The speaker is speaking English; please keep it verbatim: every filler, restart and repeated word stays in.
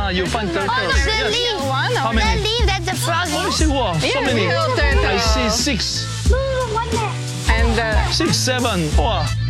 uh, you find turtles. Oh, look, the Yes. leaf. One How or many? The leaf, that's a frog. I see, wow, so Yeah, many. real turtle. I see six, Look, one there. And uh, six, seven. Wow.